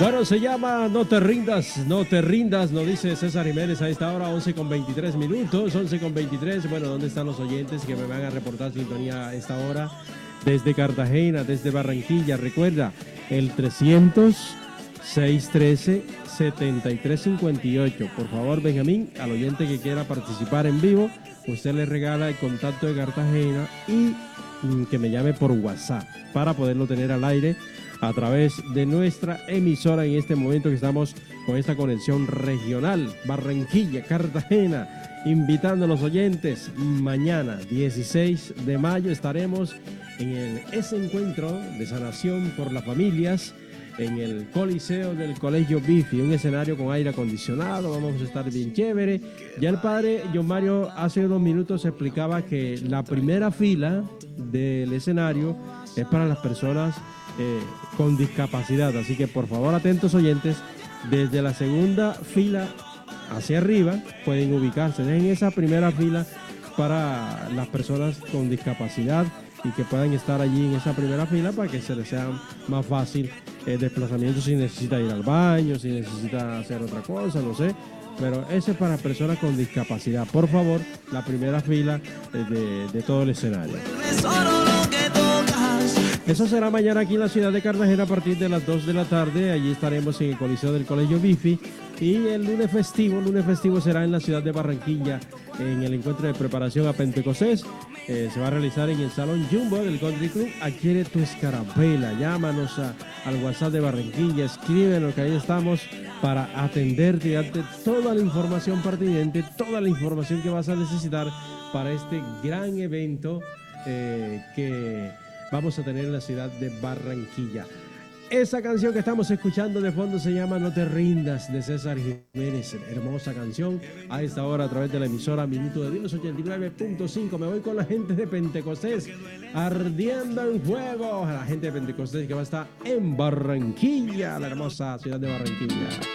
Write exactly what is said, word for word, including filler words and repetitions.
Bueno, se llama No te rindas, no te rindas, nos dice César Jiménez a esta hora, once con veintitrés minutos, once con veintitrés. Bueno, ¿dónde están los oyentes que me van a reportar sintonía a esta hora? Desde Cartagena, desde Barranquilla. Recuerda, el trescientos, seiscientos trece, setenta y tres cincuenta y ocho. Por favor, Benjamín, al oyente que quiera participar en vivo, usted le regala el contacto de Cartagena y mm, que me llame por WhatsApp para poderlo tener al aire a través de nuestra emisora en este momento que estamos con esta conexión regional, Barranquilla, Cartagena, invitando a los oyentes. Mañana, dieciséis de mayo, estaremos en el, ese encuentro de sanación por las familias en el Coliseo del Colegio Bifi, un escenario con aire acondicionado, vamos a estar bien chévere. Ya el padre John Mario hace unos minutos explicaba que la primera fila del escenario es para las personas eh, con discapacidad, así que por favor atentos oyentes, desde la segunda fila hacia arriba pueden ubicarse en esa primera fila para las personas con discapacidad y que puedan estar allí en esa primera fila para que se les sea más fácil el desplazamiento si necesita ir al baño, si necesita hacer otra cosa, no sé. Pero ese es para personas con discapacidad. Por favor, la primera fila de, de todo el escenario. Eso será mañana aquí en la ciudad de Cartagena a partir de las dos de la tarde. Allí estaremos en el Coliseo del Colegio Bifi. Y el lunes festivo, el lunes festivo será en la ciudad de Barranquilla, en el encuentro de preparación a Pentecostés. Eh, se va a realizar en el Salón Jumbo del Country Club. Adquiere tu escarapela, llámanos a, al WhatsApp de Barranquilla, escríbenos que ahí estamos para atenderte y darte toda la información pertinente, toda la información que vas a necesitar para este gran evento eh, que vamos a tener en la ciudad de Barranquilla. Esa canción que estamos escuchando de fondo se llama No te rindas, de César Jiménez. Hermosa canción a esta hora a través de la emisora Minuto de Dios ochenta y nueve punto cinco. Me voy con la gente de Pentecostés, ardiendo en fuego. La gente de Pentecostés que va a estar en Barranquilla, la hermosa ciudad de Barranquilla.